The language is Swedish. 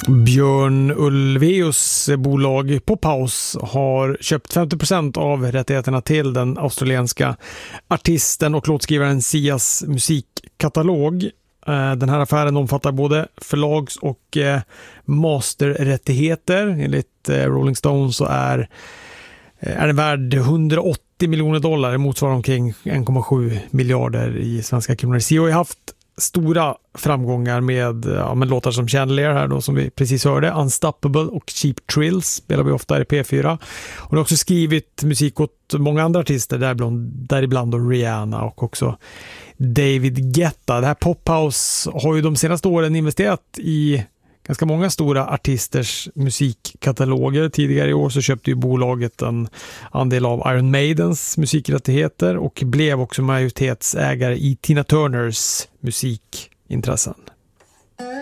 Björn Ulvaeus bolag Pophouse har köpt 50% av rättigheterna till den australienska artisten och låtskrivaren Sias musikkatalog. Den här affären omfattar både förlags- och masterrättigheter. Enligt Rolling Stone så är den värd $180 miljoner, motsvarar omkring 1,7 miljarder i svenska kronor. Sia har haft stora framgångar med låtar som Chandelier här då, som vi precis hörde, Unstoppable och Cheap Thrills spelar vi ofta i P4. Hon har också skrivit musik åt många andra artister, däribland då Rihanna och också David Guetta. Det här Pophouse har ju de senaste åren investerat i ganska många stora artisters musikkataloger. Tidigare i år så köpte ju bolaget en andel av Iron Maidens musikrättigheter och blev också majoritetsägare i Tina Turners musikintressen.